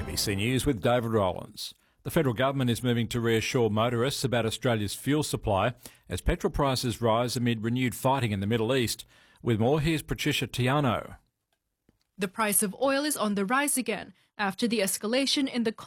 ABC News with David Rowlands. The federal government is moving to reassure motorists about Australia's fuel supply as petrol prices rise amid renewed fighting in the Middle East. With more, here's Patricia Tiano. The price of oil is on the rise again after the escalation in the